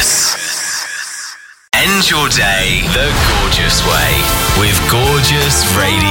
Gorgeous. End your day the gorgeous way with Gorgeous Radio.